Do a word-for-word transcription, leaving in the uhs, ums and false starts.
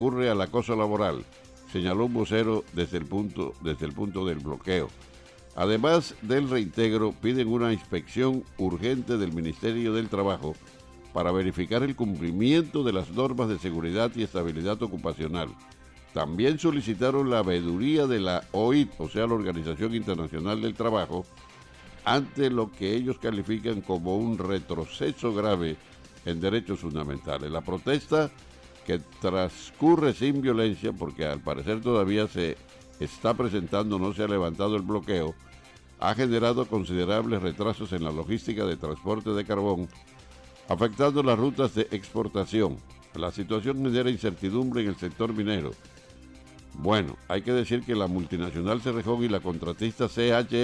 recurre al acoso laboral, señaló un vocero desde el punto, desde el punto del bloqueo. Además del reintegro, piden una inspección urgente del Ministerio del Trabajo para verificar el cumplimiento de las normas de seguridad y estabilidad ocupacional. También solicitaron la veeduría de la O I T, o sea, la Organización Internacional del Trabajo, ante lo que ellos califican como un retroceso grave en derechos fundamentales. La protesta, que transcurre sin violencia, porque al parecer todavía se está presentando, no se ha levantado el bloqueo, ha generado considerables retrasos en la logística de transporte de carbón, afectando las rutas de exportación. La situación genera incertidumbre en el sector minero. Bueno, hay que decir que la multinacional Cerrejón y la contratista C H